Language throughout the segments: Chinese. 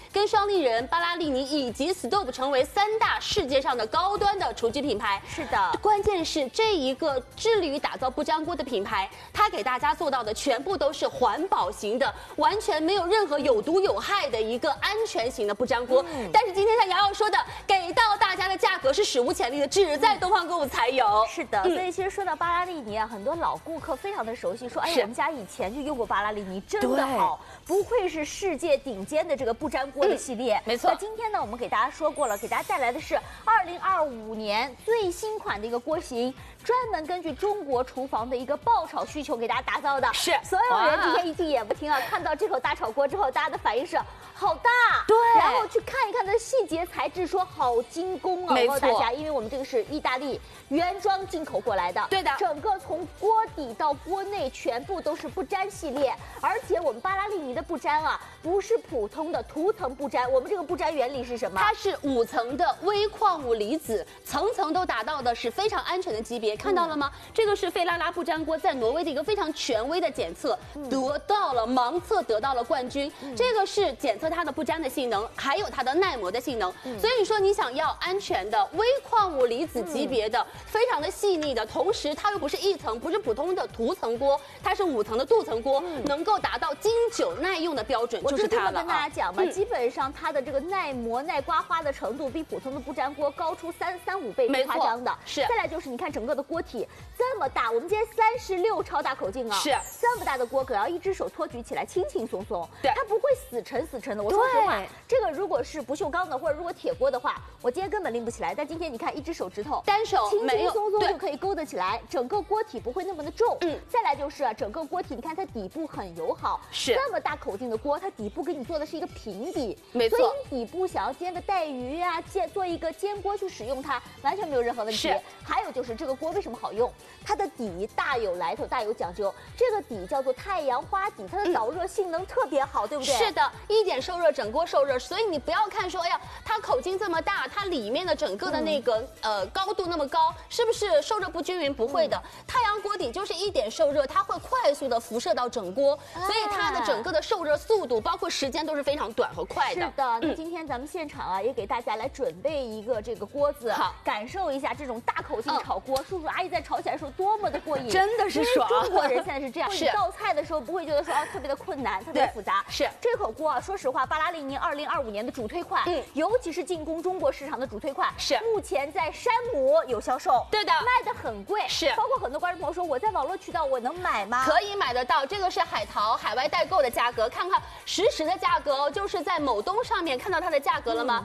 跟双立人、巴拉利尼以及 Stove 成为3大世界上的高端的厨具品牌。 是的， 关键是这一个致力于打造不粘锅的品牌，它给大家做到的全部都是环保型的，完全没有任何有毒有害的一个安全型的不粘锅。但是今天像瑶瑶说的，给到大家的价格是史无前例的，只在东方购物才有。 是的，所以其实说到巴拉利尼啊，很多老顾客非常的熟悉，说哎，我们家以前就用过巴拉利尼，真的好，不愧是世界顶尖的这个不粘锅的系列。 没错。 那今天呢，我们给大家说过了，给大家带来的是2025年最新款的一个锅型，专门根据中国厨房的一个爆炒需求给大家打造的。 是， 所有人今天一听也不听啊，看到这口大炒锅之后，大家的反应是好大， 对， 然后去看一看它的细节材质，说好精工啊！ 没错， 告诉大家，因为我们这个是意大利原装进口过来的， 对的， 整个从锅底到锅内全部都是不粘系列，而且我们巴拉利尼的不粘啊，不是普通的涂层不粘，我们这个不粘原理是什么？ 它是5层的微矿物离子，层层都达到的是非常安全的级别，看到了吗？这个是费拉拉不粘锅在挪威的一个非常权威的检测，得到了盲测，得到了冠军。这个是检测它的不粘的性能，还有它的耐磨的性能。所以说你想要安全的微矿物离子级别的，非常的细腻的，同时它又不是1层，不是普通的涂层锅，它是5层的镀层锅，能够达到经久耐用的标准，就是它了。 我跟大家讲嘛，基本上它的这个耐磨、耐刮花的程度比普通的不粘锅高出3、5倍，不夸张的。 是。 再来就是你看整个的锅体这么大，我们今天36超大口径啊， 是这么大的锅，可要一只手托举起来轻轻松松， 对， 它不会死沉的。我说实话，这个如果是不锈钢的或者如果铁锅的话，我今天根本拎不起来。但今天你看一只手指头， 单手轻轻松松就可以勾得起来，整个锅体不会那么的重。再来就是整个锅体，你看它底部很友好， 是这么大口径的锅，它底部给你做的是一个平底， 没错。 所以你底部想要煎个带鱼啊，做一个煎锅去使用它，完全没有任何问题。 是。 还有就是这个锅为什么好用？它的底大有来头，大有讲究。这个底叫做太阳花底，它的导热性能特别好，对不对？ 是的，一点受热，整锅受热。所以你不要看说，哎呀，它口径这么大，它里面的整个的那个高度那么高，是不是受热不均匀？不会的，太阳锅底就是一点受热，它会快速的辐射到整锅，所以它的整个的受热速度，包括时间都是非常短和快的。 是的，那今天咱们现场啊，也给大家来准备一个这个锅子， 好， 感受一下这种大口径炒锅，叔叔阿姨在炒起来的时候多么的过瘾， 真的是爽。 中国人现在是这样， 是你倒菜的时候不会觉得说特别的困难，特别复杂。 是这口锅啊，说实话，巴拉利尼2025年的主推款，尤其是进攻中国市场的主推款， 是目前在山姆有销售， 对的， 卖的很贵， 是。 包括很多观众朋友说，我在网络渠道我能买吗？ 可以买得到，这个是海淘海外代购的价格，看看实时的价格哦，就是在某东上面看到它的价格了吗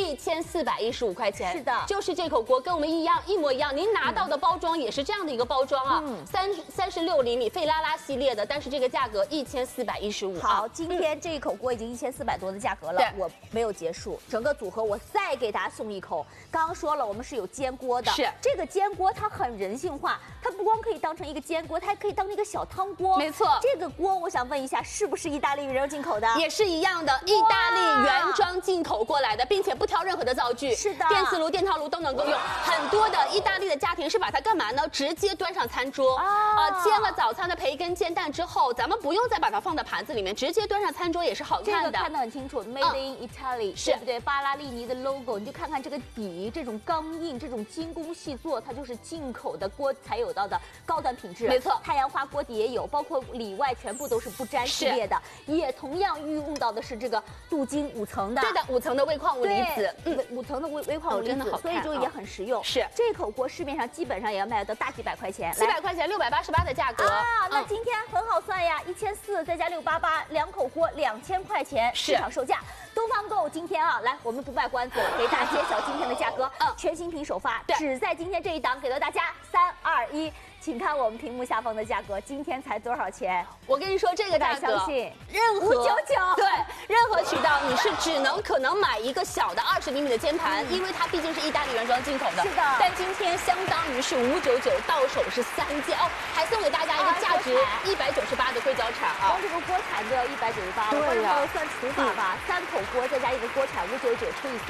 ？1415块钱， 是的， 就是这口锅跟我们一模一样，您拿到的包装也是这样的一个包装啊，36厘米费拉拉系列的，但是这个价格1415。 好，今天这一口锅已经1400多的价格了，我没有结束，整个组合我再给大家送一口。刚刚说了，我们是有煎锅的， 是这个煎锅它很人性化，它不光可以当成一个煎锅，它还可以当成一个小汤锅。 没错， 这个锅我想问一下，是不是意大利原装进口的？ 也是一样的，意大利原装进口过来的，并且不挑任何的灶具， 是的， 电磁炉、电陶炉都能够用。很多的意大利的家庭是把它干嘛呢？直接端上餐桌，煎了早餐的培根、煎蛋之后，咱们不用再把它放在盘子里面，直接端上餐桌也是好看的。 这个看得很清楚 ，Made in Italy，对不对？巴拉利尼的 logo， 你就看看这个底，这种钢印，这种精工细作，它就是进口的锅才有到的高端品质。 没错， 太阳花锅底也有，包括里外全部都是不粘系列的，也同样用到的是这个镀金5层的。 对的，5层的微矿物离子 ，5层的微矿物离子，所以就也很实用。 是这口锅市面上基本上也要卖到大几百块钱 ，700块钱，688的价格啊。那今天很好算呀，1400再加688，2口锅2000块钱市场售价。东方购今天啊，来，我们不卖关子了，给大家揭晓今天的价格。全新品首发，只在今天这一档给到大家，3、2、1。请看我们屏幕下方的价格，今天才多少钱？ 我跟你说，这个价格， 相信任何 599， 对，任何渠道你是只能可能买一个小的20厘米的煎盘，因为它毕竟是意大利原装进口的。 是的。 但今天相当于是599，到手是3件哦，还送给大家一个价值198的硅胶铲啊！ 光这个锅铲就要198了。 对呀。 算除法吧，3口锅再加一个锅铲599除以3。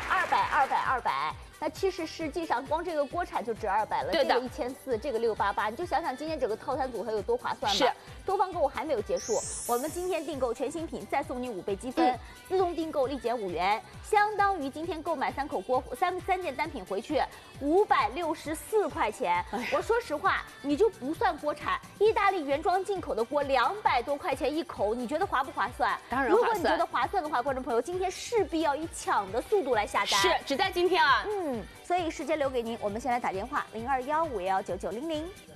200。那其实实际上光这个锅铲就值200了，这个1400，这个688，你就想想今天整个套餐组合有多划算吧。是，多方购物还没有结束，我们今天订购全新品再送你5倍积分，自动订购立减5元，相当于今天购买3口锅三件单品回去564块钱。我说实话，你就不算锅铲，意大利原装进口的锅200多块钱一口，你觉得划不划算？ 当然划算。 如果你觉得划算的话，观众朋友今天势必要以抢的速度来下单。 是，只在今天啊。 所以时间留给您，我们先来打电话0215119900。